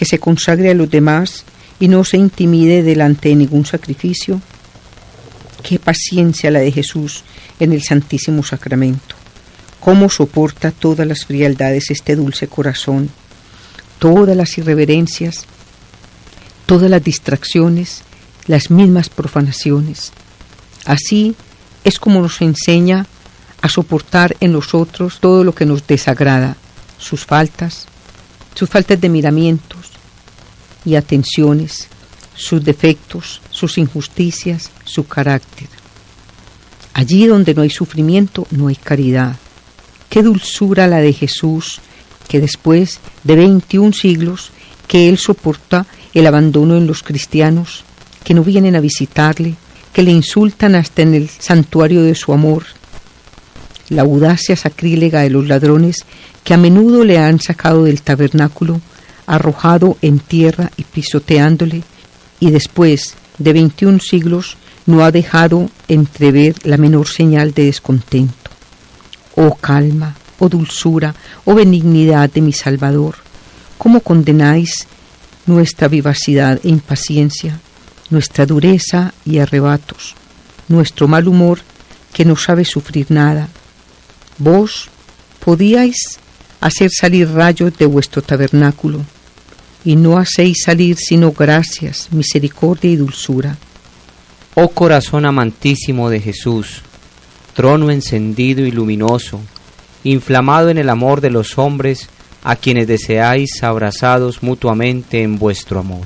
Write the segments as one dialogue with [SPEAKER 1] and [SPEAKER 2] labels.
[SPEAKER 1] que se consagre a los demás y no se intimide delante de ningún sacrificio. Qué paciencia la de Jesús en el Santísimo Sacramento. Cómo soporta todas las frialdades este dulce corazón, todas las irreverencias, todas las distracciones, las mismas profanaciones. Así es como nos enseña a soportar en nosotros todo lo que nos desagrada, sus faltas de miramientos y atenciones, sus defectos, sus injusticias, su carácter. Allí donde no hay sufrimiento, no hay caridad. Qué dulzura la de Jesús, que después de 21 siglos que Él soporta el abandono en los cristianos, que no vienen a visitarle, que le insultan hasta en el santuario de su amor. La audacia sacrílega de los ladrones que a menudo le han sacado del tabernáculo, arrojado en tierra y pisoteándole, y después de 21 siglos no ha dejado entrever la menor señal de descontento. Oh calma, oh dulzura, oh benignidad de mi Salvador, ¿cómo condenáis nuestra vivacidad e impaciencia, nuestra dureza y arrebatos, nuestro mal humor que no sabe sufrir nada? Vos podíais hacer salir rayos de vuestro tabernáculo, y no hacéis salir sino gracias, misericordia y dulzura.
[SPEAKER 2] Oh corazón amantísimo de Jesús, trono encendido y luminoso, inflamado en el amor de los hombres, a quienes deseáis abrazados mutuamente en vuestro amor.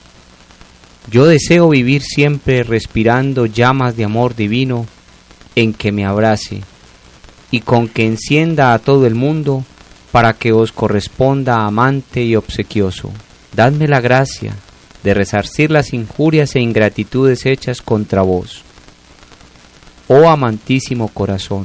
[SPEAKER 2] Yo deseo vivir siempre respirando llamas de amor divino, en que me abrace, y con que encienda a todo el mundo, para que os corresponda amante y obsequioso. Dadme la gracia de resarcir las injurias e ingratitudes hechas contra vos, oh amantísimo corazón,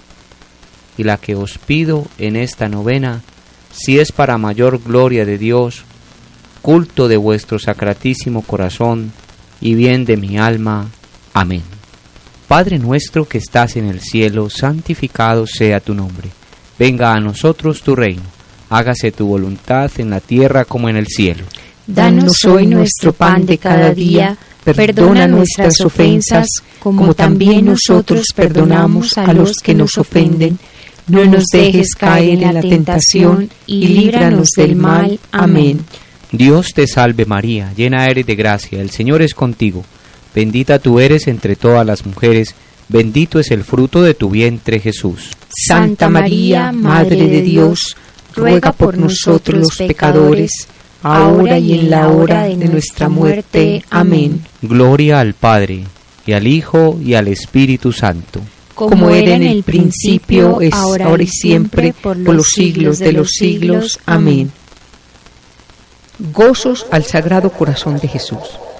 [SPEAKER 2] y la que os pido en esta novena, si es para mayor gloria de Dios, culto de vuestro sacratísimo corazón y bien de mi alma. Amén. Padre nuestro que estás en el cielo, santificado sea tu nombre. Venga a nosotros tu reino. Hágase tu voluntad en la tierra como en el cielo.
[SPEAKER 3] Danos hoy nuestro pan de cada día. Perdona nuestras ofensas, como también nosotros perdonamos a los que nos ofenden. No nos dejes caer en la tentación y líbranos del mal. Amén.
[SPEAKER 2] Dios te salve María, llena eres de gracia, el Señor es contigo. Bendita tú eres entre todas las mujeres, bendito es el fruto de tu vientre Jesús.
[SPEAKER 3] Santa María, Madre de Dios, ruega por nosotros los pecadores, ahora y en la hora de nuestra muerte. Amén.
[SPEAKER 2] Gloria al Padre, y al Hijo, y al Espíritu Santo.
[SPEAKER 3] Como era en el principio, es ahora y siempre, por los siglos de los siglos. Amén.
[SPEAKER 1] Gozos al Sagrado Corazón de Jesús.